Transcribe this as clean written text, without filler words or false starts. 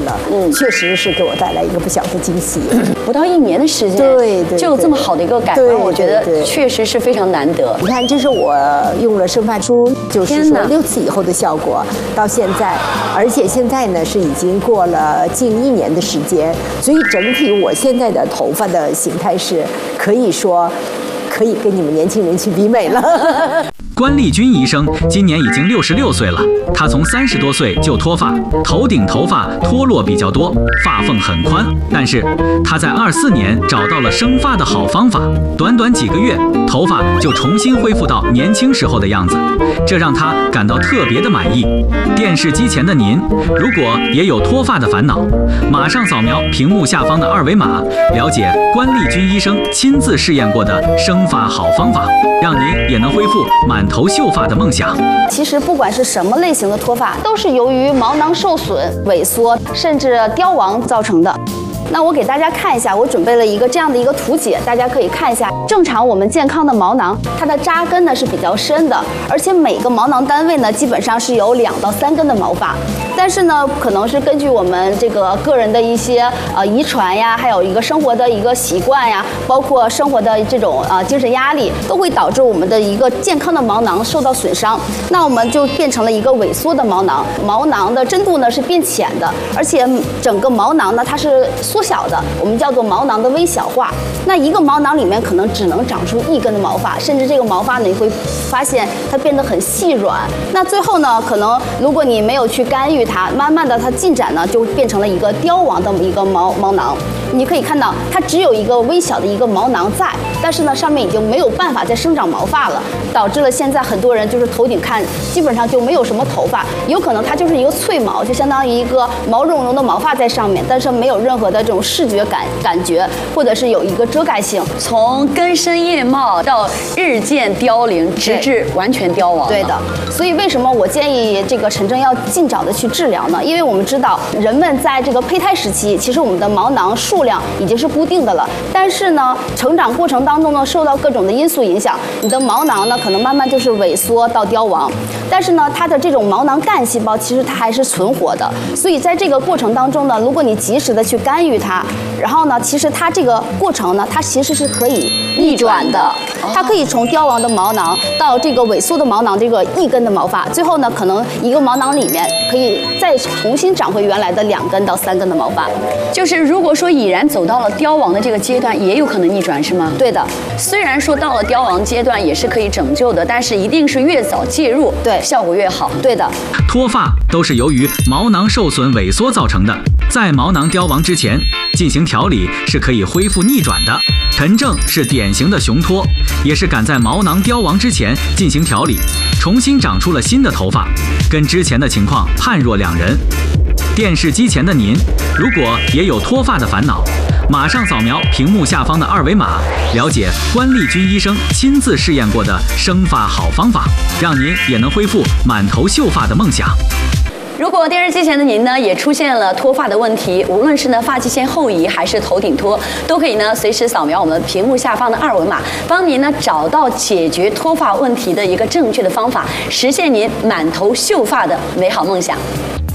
了，确实是给我带来一个不小的惊喜。 不到1年的时间， 对， 就有这么好的一个改观，我觉得确实是非常难得。 你看，这是我用了生发珠，就是说6次以后的效果，到现在，而且现在呢是已经过了近1年的时间，所以整体我现在的头发的形态是可以说可以跟你们年轻人去比美了。 关丽君医生今年已经66岁了，她从30多岁就脱发，头顶头发脱落比较多，发缝很宽。但是她在24年找到了生发的好方法，短短几个月，头发就重新恢复到年轻时候的样子，这让她感到特别的满意。电视机前的您，如果也有脱发的烦恼，马上扫描屏幕下方的2维码，了解关丽君医生亲自试验过的生发好方法，让您也能恢复满头秀发的梦想。 其实不管是什么类型的脱发，都是由于毛囊受损、萎缩甚至凋亡造成的。那我给大家看一下，我准备了一个这样的一个图解，大家可以看一下。正常我们健康的毛囊，它的扎根呢是比较深的，而且每个毛囊单位呢基本上是有2到3根的毛发。但是呢，可能是根据我们这个个人的一些遗传呀，还有一个生活的一个习惯呀，包括生活的这种精神压力，都会导致我们的一个健康的毛囊受到损伤。那我们就变成了一个萎缩的毛囊，毛囊的深度呢是变浅的，而且整个毛囊呢它是缩小的，我们叫做毛囊的微小化。那一个毛囊里面可能只能长出1根的毛发，甚至这个毛发呢，你会发现它变得很细软。那最后呢，可能如果你没有去干预它，慢慢的它进展呢，就变成了一个凋亡的一个毛囊。你可以看到，它只有一个微小的一个毛囊在，但是呢，上面已经没有办法再生长毛发了，导致了现在很多人就是头顶看基本上就没有什么头发，有可能它就是一个脆毛，就相当于一个毛茸茸的毛发在上面，但是没有任何的这种视觉感觉，或者是有一个遮盖性， 从根深叶茂到日渐凋零，直至完全凋亡。 对的，所以为什么我建议这个陈真要尽早的去治疗呢？因为我们知道人们在这个胚胎时期，其实我们的毛囊数量已经是固定的了，但是呢，成长过程当中呢，受到各种的因素影响，你的毛囊呢可能慢慢就是萎缩到凋亡，但是呢，它的这种毛囊干细胞其实它还是存活的，所以在这个过程当中呢，如果你及时的去干预它，然后呢，其实它这个过程呢，它其实是可以逆转的，它可以从凋亡的毛囊到这个萎缩的毛囊这个1根的毛发，最后呢，可能一个毛囊里面可以再重新长回原来的2根到3根的毛发。 就是如果说已然走到了凋亡的这个阶段，也有可能逆转，是吗？ 对的， 虽然说到了凋亡阶段也是可以拯救的，但是一定是越早介入， 对， 效果越好。 对的， 脱发都是由于毛囊受损萎缩造成的，在毛囊凋亡之前进行调理是可以恢复逆转的。陈正是典型的雄脱，也是赶在毛囊凋亡之前进行调理，重新长出了新的头发，跟之前的情况判若两人。电视机前的您，如果也有脱发的烦恼，马上扫描屏幕下方的2维码，了解关丽君医生亲自试验过的生发好方法，让您也能恢复满头秀发的梦想。 如果电视机前的您呢也出现了脱发的问题，无论是呢发际线后移还是头顶脱，都可以呢随时扫描我们屏幕下方的2维码，帮您呢找到解决脱发问题的一个正确的方法，实现您满头秀发的美好梦想。